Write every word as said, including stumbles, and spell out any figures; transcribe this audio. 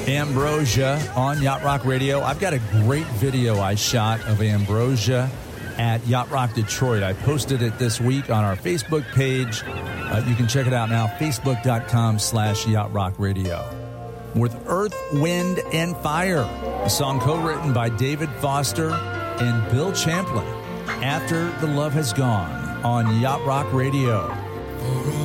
Ambrosia on Yacht Rock Radio. I've got a great video I shot of Ambrosia at Yacht Rock Detroit. I posted it this week on our Facebook page. Uh, you can check it out now, facebook.com slash Yacht Rock Radio. With Earth, Wind, and Fire, a song co-written by David Foster and Bill Champlin, After the Love Has Gone on Yacht Rock Radio.